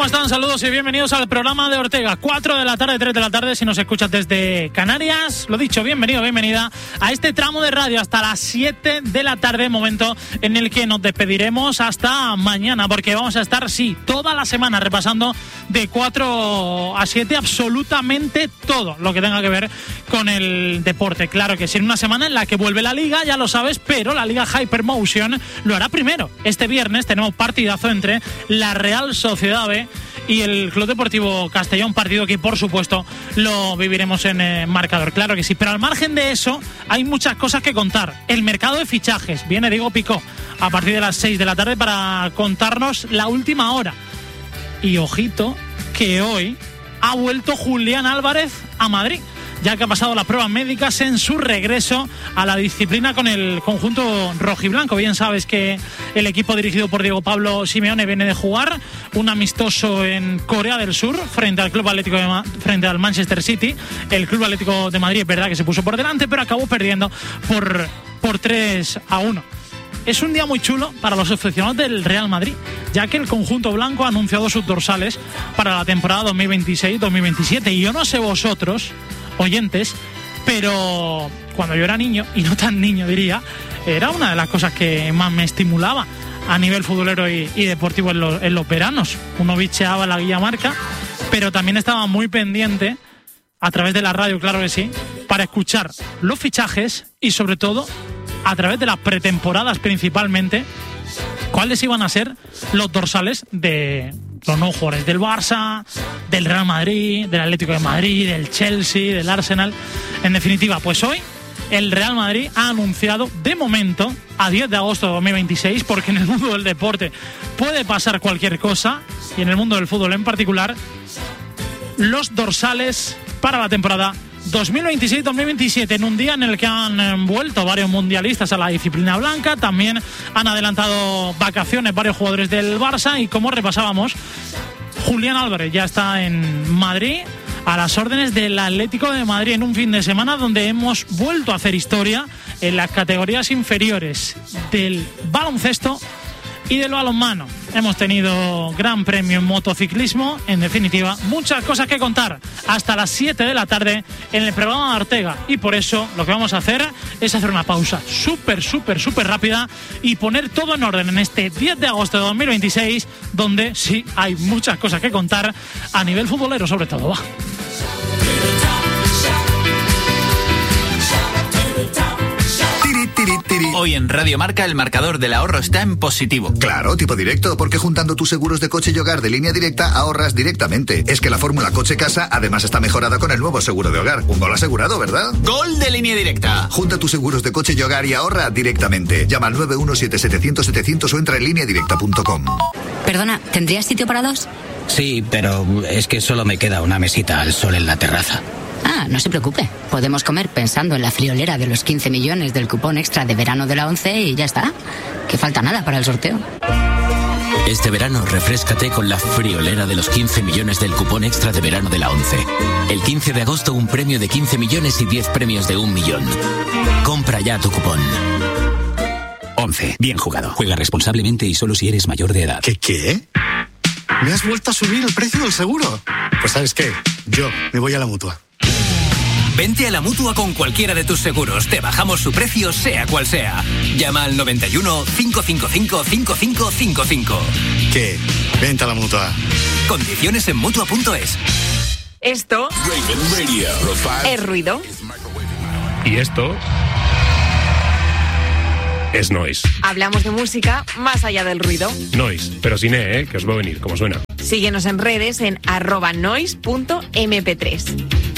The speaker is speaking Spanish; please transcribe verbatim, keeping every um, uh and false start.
¿Cómo están? Saludos y bienvenidos al programa de Ortega. cuatro de la tarde, tres de la tarde, si nos escuchas desde Canarias. Lo dicho, bienvenido, bienvenida a este tramo de radio hasta las siete de la tarde, momento en el que nos despediremos hasta mañana, porque vamos a estar, sí, toda la semana repasando de cuatro a siete absolutamente todo lo que tenga que ver con el deporte. Claro que sí, en una semana en la que vuelve la Liga, ya lo sabes, pero la Liga Hypermotion lo hará primero. Este viernes tenemos partidazo entre la Real Sociedad B y el Club Deportivo Castellón, partido que por supuesto lo viviremos en eh, marcador, claro que sí, pero al margen de eso hay muchas cosas que contar. El mercado de fichajes, viene Diego Picó a partir de las seis de la tarde para contarnos la última hora. Y ojito que hoy ha vuelto Julián Álvarez a Madrid, ya que ha pasado las pruebas médicas en su regreso a la disciplina con el conjunto rojiblanco. Bien sabes que el equipo dirigido por Diego Pablo Simeone viene de jugar un amistoso en Corea del Sur frente al Club Atlético de Ma- frente al Manchester City. El Club Atlético de Madrid es verdad que se puso por delante, pero acabó perdiendo por, por tres a uno. Es un día muy chulo para los aficionados del Real Madrid, ya que el conjunto blanco ha anunciado sus dorsales para la temporada dos mil veintiséis dos mil veintisiete. Y yo no sé vosotros, oyentes, pero cuando yo era niño, y no tan niño diría, era una de las cosas que más me estimulaba a nivel futbolero y, y deportivo en los, en los veranos. Uno bicheaba la guía marca, pero también estaba muy pendiente, a través de la radio, claro que sí, para escuchar los fichajes y sobre todo a través de las pretemporadas principalmente, cuáles iban a ser los dorsales de los nuevos jugadores del Barça, del Real Madrid, del Atlético de Madrid, del Chelsea, del Arsenal. En definitiva, pues hoy el Real Madrid ha anunciado de momento a diez de agosto de dos mil veintiséis, porque en el mundo del deporte puede pasar cualquier cosa y en el mundo del fútbol en particular, los dorsales para la temporada dos mil veintiséis dos mil veintisiete, en un día en el que han vuelto varios mundialistas a la disciplina blanca. También han adelantado vacaciones varios jugadores del Barça y, como repasábamos, Julián Álvarez ya está en Madrid a las órdenes del Atlético de Madrid en un fin de semana donde hemos vuelto a hacer historia en las categorías inferiores del baloncesto y del balonmano. Hemos tenido gran premio en motociclismo. En definitiva, muchas cosas que contar hasta las siete de la tarde en el programa de Ortega. Y por eso lo que vamos a hacer es hacer una pausa súper, súper, súper rápida y poner todo en orden en este diez de agosto de dos mil veintiséis, donde sí hay muchas cosas que contar a nivel futbolero, sobre todo. Va. Hoy en Radio Marca el marcador del ahorro está en positivo. Claro, tipo directo, porque juntando tus seguros de coche y hogar de Línea Directa ahorras directamente. Es que la fórmula coche-casa además está mejorada con el nuevo seguro de hogar. Un gol asegurado, ¿verdad? ¡Gol de Línea Directa! Junta tus seguros de coche y hogar y ahorra directamente. Llama al nueve uno siete siete cero cero siete cero cero o entra en línea directa punto com. Perdona, ¿tendrías sitio para dos? Sí, pero es que solo me queda una mesita al sol en la terraza. Ah, no se preocupe. Podemos comer pensando en la friolera de los quince millones del cupón extra de verano de la ONCE y ya está. Que falta nada para el sorteo. Este verano refréscate con la friolera de los quince millones del cupón extra de verano de la ONCE. El quince de agosto un premio de quince millones y diez premios de un millón. Compra ya tu cupón. ONCE. Bien jugado. Juega responsablemente y solo si eres mayor de edad. ¿Qué qué? ¿Me has vuelto a subir el precio del seguro? Pues ¿sabes qué? Yo me voy a la Mutua. Vente a la Mutua con cualquiera de tus seguros. Te bajamos su precio, sea cual sea. Llama al noventa y uno, cinco cinco cinco, cinco cinco cinco cinco. ¿Qué? Vente a la Mutua. Condiciones en Mutua punto es. Esto es ruido. Y esto es noise. Hablamos de música más allá del ruido. Noise, pero sin E, ¿eh? Que os va a venir, como suena. Síguenos en redes en arroba noise punto eme pe tres.